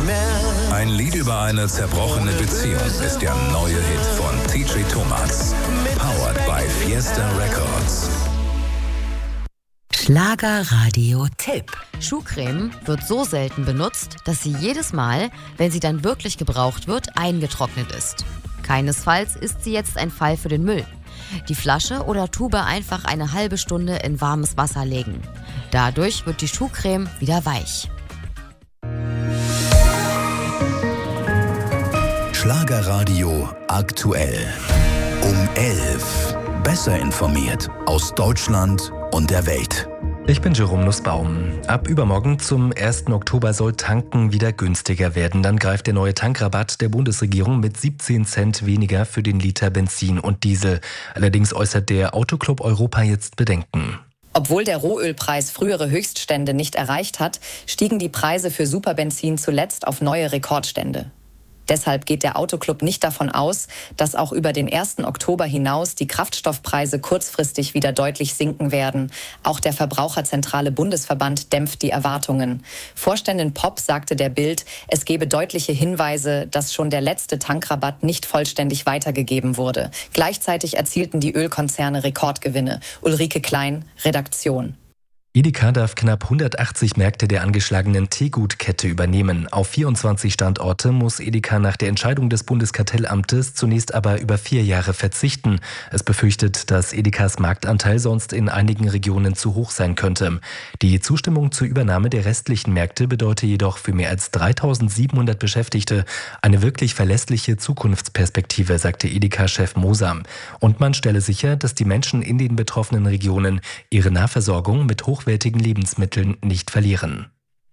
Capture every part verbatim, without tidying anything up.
Ein Lied über eine zerbrochene Beziehung ist der neue Hit von T J Thomas. Powered by Fiesta Records. Schlagerradio-Tipp. Schuhcreme wird so selten benutzt, dass sie jedes Mal, wenn sie dann wirklich gebraucht wird, eingetrocknet ist. Keinesfalls ist sie jetzt ein Fall für den Müll. Die Flasche oder Tube einfach eine halbe Stunde in warmes Wasser legen. Dadurch wird die Schuhcreme wieder weich. Schlagerradio aktuell. Um elf. Besser informiert aus Deutschland und der Welt. Ich bin Jerome Nussbaum. Ab übermorgen zum ersten Oktober soll Tanken wieder günstiger werden. Dann greift der neue Tankrabatt der Bundesregierung mit siebzehn Cent weniger für den Liter Benzin und Diesel. Allerdings äußert der Autoclub Europa jetzt Bedenken. Obwohl der Rohölpreis frühere Höchststände nicht erreicht hat, stiegen die Preise für Superbenzin zuletzt auf neue Rekordstände. Deshalb geht der Autoclub nicht davon aus, dass auch über den ersten Oktober hinaus die Kraftstoffpreise kurzfristig wieder deutlich sinken werden. Auch der Verbraucherzentrale Bundesverband dämpft die Erwartungen. Vorständin Popp sagte der Bild, es gebe deutliche Hinweise, dass schon der letzte Tankrabatt nicht vollständig weitergegeben wurde. Gleichzeitig erzielten die Ölkonzerne Rekordgewinne. Ulrike Klein, Redaktion. Edeka darf knapp hundertachtzig Märkte der angeschlagenen Teegut-Kette übernehmen. Auf vierundzwanzig Standorte muss Edeka nach der Entscheidung des Bundeskartellamtes zunächst aber über vier Jahre verzichten. Es befürchtet, dass Edekas Marktanteil sonst in einigen Regionen zu hoch sein könnte. Die Zustimmung zur Übernahme der restlichen Märkte bedeutet jedoch für mehr als dreitausendsiebenhundert Beschäftigte eine wirklich verlässliche Zukunftsperspektive, sagte Edeka-Chef Moser. Und man stelle sicher, dass die Menschen in den betroffenen Regionen ihre Nahversorgung mit hochwertigen Lebensmitteln nicht verlieren.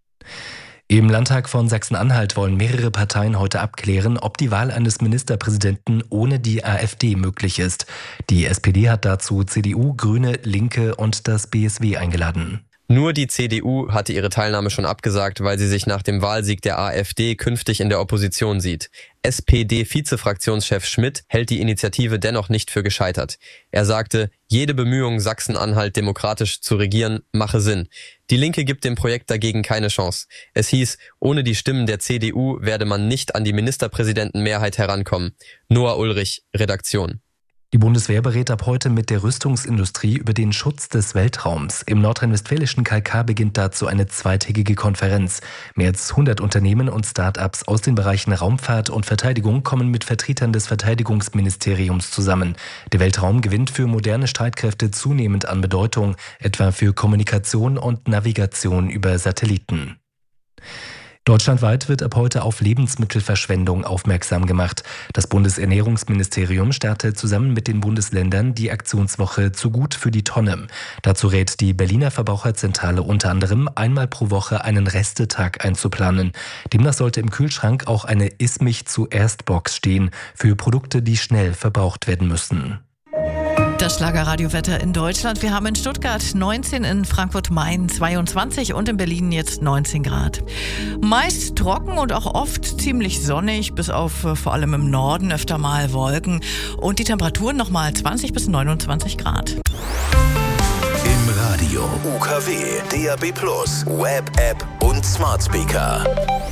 Im Landtag von Sachsen-Anhalt wollen mehrere Parteien heute abklären, ob die Wahl eines Ministerpräsidenten ohne die AfD möglich ist. Die S P D hat dazu C D U, Grüne, Linke und das B S W eingeladen. Nur die C D U hatte ihre Teilnahme schon abgesagt, weil sie sich nach dem Wahlsieg der AfD künftig in der Opposition sieht. S P D-Vizefraktionschef Schmidt hält die Initiative dennoch nicht für gescheitert. Er sagte, jede Bemühung, Sachsen-Anhalt demokratisch zu regieren, mache Sinn. Die Linke gibt dem Projekt dagegen keine Chance. Es hieß, ohne die Stimmen der C D U werde man nicht an die Ministerpräsidentenmehrheit herankommen. Noah Ulrich, Redaktion. Die Bundeswehr berät ab heute mit der Rüstungsindustrie über den Schutz des Weltraums. Im nordrhein-westfälischen Kalkar beginnt dazu eine zweitägige Konferenz. Mehr als hundert Unternehmen und Start-ups aus den Bereichen Raumfahrt und Verteidigung kommen mit Vertretern des Verteidigungsministeriums zusammen. Der Weltraum gewinnt für moderne Streitkräfte zunehmend an Bedeutung, etwa für Kommunikation und Navigation über Satelliten. Deutschlandweit wird ab heute auf Lebensmittelverschwendung aufmerksam gemacht. Das Bundesernährungsministerium startet zusammen mit den Bundesländern die Aktionswoche Zu gut für die Tonne. Dazu rät die Berliner Verbraucherzentrale unter anderem, einmal pro Woche einen Restetag einzuplanen. Demnach sollte im Kühlschrank auch eine Iss-mich-zuerst-Box stehen für Produkte, die schnell verbraucht werden müssen. Das Schlagerradiowetter in Deutschland. Wir haben in Stuttgart neunzehn, in Frankfurt-Main zweiundzwanzig und in Berlin jetzt neunzehn Grad. Meist trocken und auch oft ziemlich sonnig, bis auf äh, vor allem im Norden öfter mal Wolken. Und die Temperaturen nochmal zwanzig bis neunundzwanzig Grad. Im Radio U K W, D A B plus, Web-App und Smart Speaker.